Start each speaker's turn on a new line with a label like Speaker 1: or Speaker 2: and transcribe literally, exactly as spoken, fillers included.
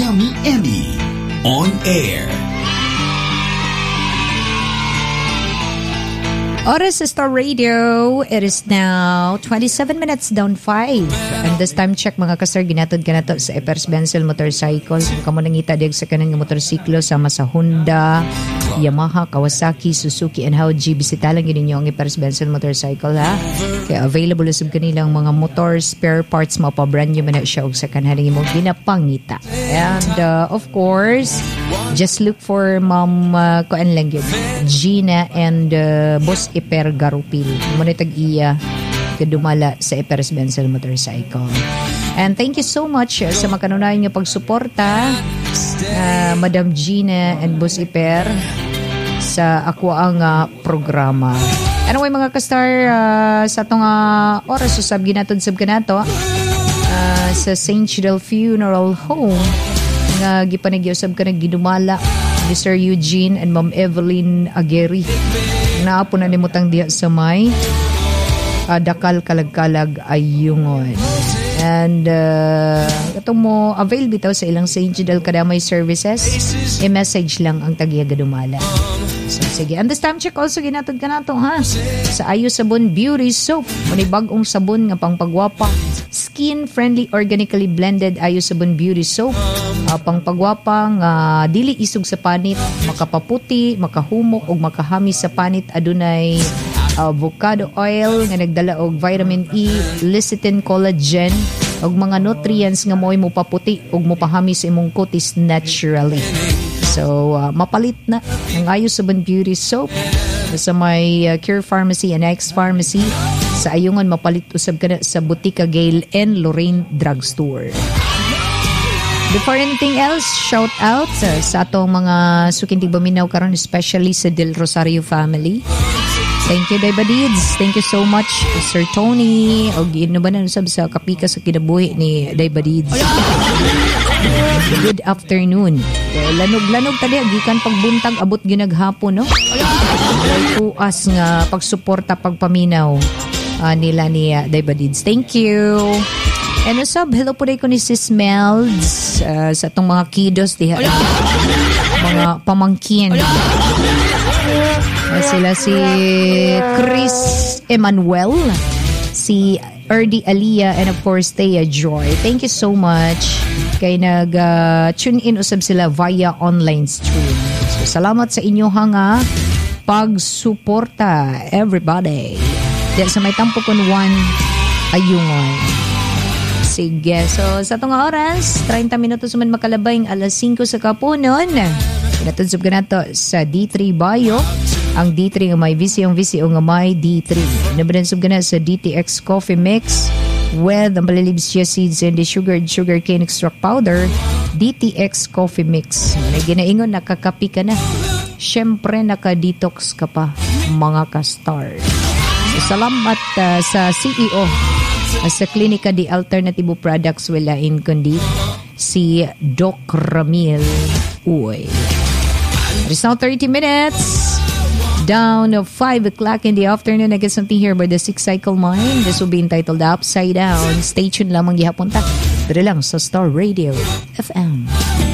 Speaker 1: Yummy Emmy on air.
Speaker 2: Oras sa Star Radio, it is now twenty-seven minutes down five. And this time check mga kasar, ginatod ka na to sa Epers Benzel Motorcycle. Kung kamo nangita din sa kanang motorsiklo sama sa Honda, Yamaha, Kawasaki, Suzuki, and Hauji, bisita lang yun ninyo ang Epers Benzel Motorcycle, ha? Kaya available sa kanilang mga motor spare parts, mapabrand nyo man na siya sa kanang mo ginapangita. And uh, of course, just look for Ma'am uh, kuan lang yun, Gina and uh, Boss Eper Garupil. Muna tag-iya kadumala sa Epers Benzel Motorcycle. And thank you so much uh, sa makanunayan nyo pagsuporta, uh, Madam Gina and Boss Eper, sa ako ang uh, programa. Anyway mga kastar, uh, sa itong uh, oras usab ginatod sab kanato uh, sa Saint Fidel Funeral Home nga gipanagyausab ka na gidumala ni Sir Eugene and Ma'am Evelyn Aguirre. Naapo na nimutang diha sa may uh, Dakal Kalag-Kalag Ayungon. And uh, itong mo avail bitaw sa ilang Saint Fidel Kadamay services, i-message lang ang tagiya gadumala. So, sige. And this time check also ginatod ka na ito, ha? Sa Ayo Sabon Beauty Soap. Muni bagong sabon nga pang pagwapa. Skin-friendly, organically blended Ayo Sabon Beauty Soap. Uh, pang pagwapa nga dili isog sa panit, makapaputi, makahumok, o makahamis sa panit. Adunay uh, avocado oil nga nagdala og vitamin E, lecithin, collagen, og mga nutrients nga mo'y mopaputi og mopahamis sa imong kutis naturally. So, uh, mapalit na ang Ayo Sabon Beauty Soap sa may uh, Cure Pharmacy and X Pharmacy. Sa Ayungon, mapalit usab ka na sa Butika Gale and Lorraine Drugstore. Before anything else, shout out uh, sa atong mga sukintig baminaw karon, especially sa Del Rosario family. Thank you, Daibadids. Thank you so much, Sir Tony. O gino ba na sab sa kapika sa kinabuhi ni Daibadids. Good afternoon. Lanog-lanog tali, gikan pagbuntag, abot ginaghapon, no? Uas nga pagsuporta, pagpaminaw uh, nila ni uh, Daibadids. Thank you. And what's up? Hello po rin ko ni Sis Melds uh, sa itong mga kiddos diha. Mga pamangkin. Uh, sila si Chris Emmanuel, si Erdi Aliyah, and of course Thea Joy. Thank you so much kay nag-tune uh, in usab sila via online stream. So, salamat sa inyo hanga pagsuporta, everybody. Diyan sa may tampo kun one Ayungon. Sige. So, sa itong oras, thirty minutos man makalabayng alas singko sa kapunon. Pinatunsub ka na to sa D three Bayo. Ang D three nga may visiyong visiyong nga may D three. Nabinansub ka na sa D T X Coffee Mix with ang palilibs chia seeds and the sugar sugar cane extract powder. D T X Coffee Mix. Na ginaingon, nakakapi ka na. Siyempre, naka-detox ka pa, mga ka-star. So, salamat uh, sa C E O uh, sa Klinika de Alternativo Products Walain kundi si Doc Ramil Uy. It is now thirty minutes down of five o'clock in the afternoon. I get something here by the Six Cycle Mind. This will be entitled Upside Down. Stay tuned lamang gihapon ta. Pero lang sa Star Radio F M.